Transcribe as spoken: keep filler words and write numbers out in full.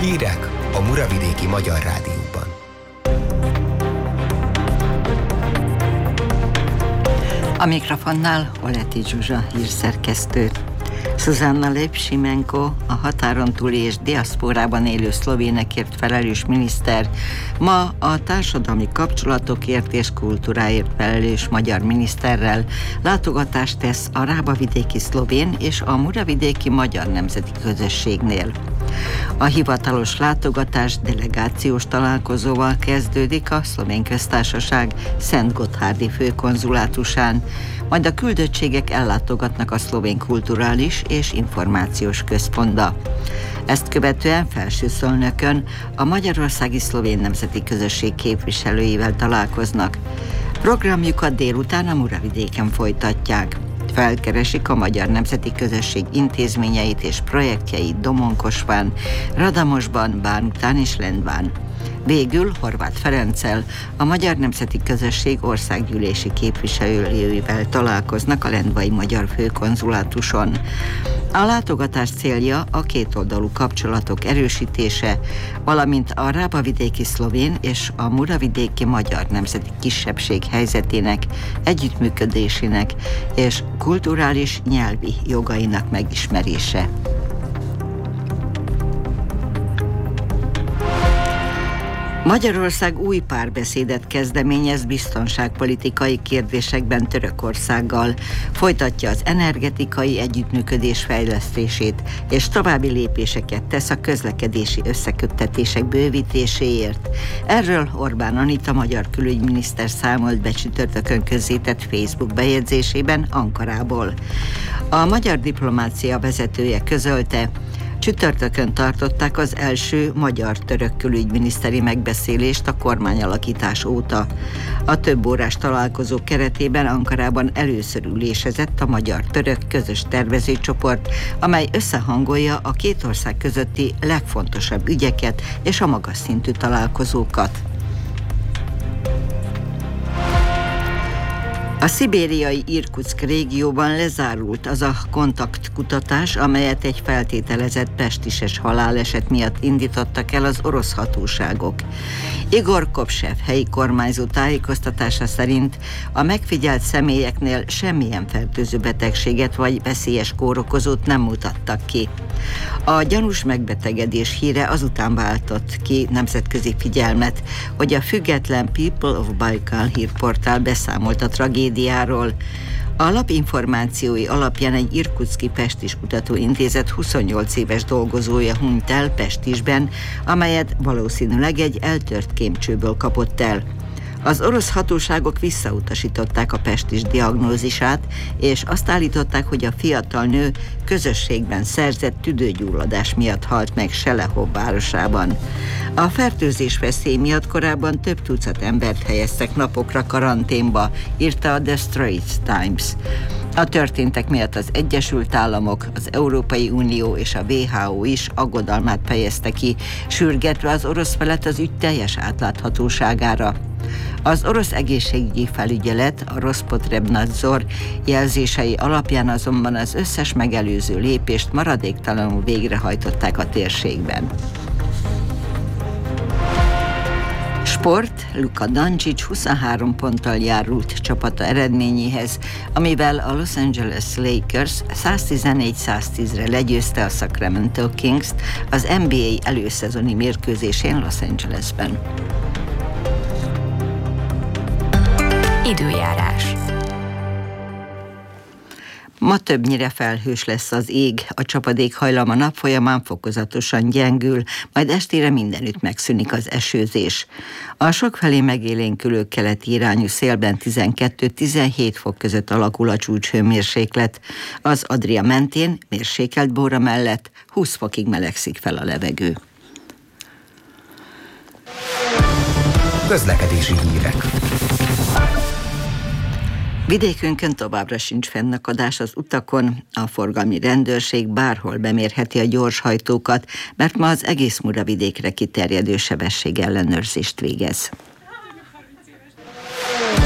Hírek a Muravidéki Magyar Rádióban. A mikrofonnál Oleti Zsuzsa hírszerkesztő. Zsuzanna Lipšimenko, a határon túli és diaszpórában élő szlovénekért felelős miniszter, ma a társadalmi kapcsolatokért és kultúráért felelős magyar miniszterrel látogatást tesz a rábavidéki szlovén és a muravidéki magyar nemzeti közösségnél. A hivatalos látogatás delegációs találkozóval kezdődik a Szlovén Köztársaság Szentgotthárdi főkonzulátusán, majd a küldöttségek ellátogatnak a Szlovén Kulturális és Információs Központba. Ezt követően Felsőszolnökön a Magyarországi Szlovén Nemzeti Közösség képviselőivel találkoznak. Programjukat délután a Muravidéken folytatják. Felkeresik a Magyar Nemzeti Közösség intézményeit és projektjeit Domonkosván, Radamosban, Bánután és Lendván. Végül Horváth Ferenccel, a Magyar Nemzeti Közösség országgyűlési képviselőjével találkoznak a lendvai magyar főkonzulátuson. A látogatás célja a kétoldalú kapcsolatok erősítése, valamint a rábavidéki szlovén és a muravidéki magyar nemzeti kisebbség helyzetének, együttműködésének és kulturális nyelvi jogainak megismerése. Magyarország új párbeszédet kezdeményez biztonságpolitikai kérdésekben Törökországgal, folytatja az energetikai együttműködés fejlesztését, és további lépéseket tesz a közlekedési összeköttetések bővítéséért. Erről Orbán Anita magyar külügyminiszter számolt be csütörtökön közzétett Facebook bejegyzésében Ankarából. A magyar diplomácia vezetője közölte, csütörtökön tartották az első magyar-török külügyminiszteri megbeszélést a kormányalakítás óta. A több órás találkozó keretében Ankarában először ülésezett a magyar-török közös tervezőcsoport, amely összehangolja a két ország közötti legfontosabb ügyeket és a magas szintű találkozókat. A szibériai Irkutszk régióban lezárult az a kontaktkutatás, amelyet egy feltételezett pestises haláleset miatt indítottak el az orosz hatóságok. Igor Kopsev helyi kormányzó tájékoztatása szerint a megfigyelt személyeknél semmilyen fertőző betegséget vagy veszélyes kórokozót nem mutattak ki. A gyanús megbetegedés híre azután váltott ki nemzetközi figyelmet, hogy a független People of Baikal hírportál beszámolt a tragédiáról. A lap információi alapján egy irkutszki Pestis Kutatóintézet huszonnyolc éves dolgozója hunyt el Pestisben, amelyet valószínűleg egy eltört kémcsőből kapott el. Az orosz hatóságok visszautasították a pestis diagnózisát, és azt állították, hogy a fiatal nő közösségben szerzett tüdőgyulladás miatt halt meg Selehov városában. A fertőzés veszély miatt korábban több tucat embert helyeztek napokra karanténba, írta a The Straits Times. A történtek miatt az Egyesült Államok, az Európai Unió és a dupla vé há ó is aggodalmát fejezte ki, sürgetve az orosz felet az ügy teljes átláthatóságára. Az orosz egészségügyi felügyelet, a Rospotrebnadzor jelzései alapján azonban az összes megelőző lépést maradéktalanul végrehajtották a térségben. Sport, Luka Doncic huszonhárom ponttal járult csapata eredményéhez, amivel a Los Angeles Lakers száztizenegy száztízre legyőzte a Sacramento Kings-t az en bé á előszezoni mérkőzésén Los Angelesben. Időjárás. Ma többnyire felhős lesz az ég, a csapadék hajlama nap folyamán fokozatosan gyengül, majd estére mindenütt megszűnik az esőzés. A sokfelé megélénkülő keleti irányú szélben tizenkettő-tizenhét fok között alakul a csúcshőmérséklet. Az Adria mentén mérsékelt bóra mellett húsz fokig melegszik fel a levegő. Közlekedési hírek. Vidékünkön továbbra sincs fennakadás az utakon, a forgalmi rendőrség bárhol bemérheti a gyorshajtókat, mert ma az egész Muravidékre kiterjedő sebességellenőrzést végez.